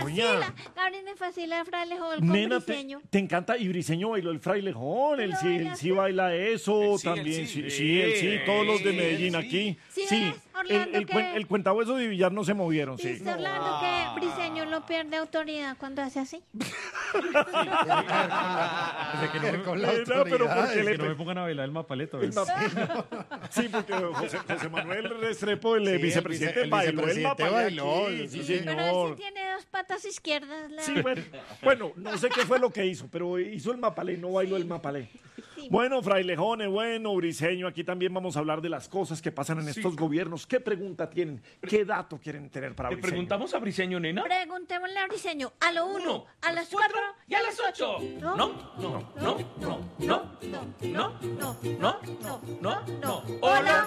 novia. Gabriel me fascina el frailejón Nena, con Briseño. te encanta y Briseño bailó el frailejón, él ¿Lo sí, él bailaste? sí baila eso Él sí, él también, sí. sí, él sí, todos los de Medellín Sí. aquí. ¿Sí Sí, ves, Orlando, que- el cuentahueso de Villar no se movieron, sí. ¿Viste, Orlando, que Briseño no pierde autoridad cuando hace así? Con la Nena, pero autoridad. ¿por qué Que le no me pongan a bailar el mapaleto. el ¿ves? Sí, porque José Manuel Restrepo, el Sí, vicepresidente, el bailó el vicepresidente mapale bailó, aquí, sí, sí. Pero él señor. sí tiene dos patas izquierdas. Sí, bueno, no sé qué fue lo que hizo, pero hizo el mapalé, no bailó el mapalé. Sí. Bueno, frailejones, bueno, Briseño, aquí también vamos a hablar de las cosas que pasan en estos gobiernos. ¿Qué pregunta tienen? ¿Qué dato quieren tener para ¿Le Briseño? preguntamos a Briseño, nena? Preguntémosle a Briseño a lo 1, a las 4 y a las 8. No, No, no, no, no, no, no, no, no, no, no, no, no, no. no. Hola.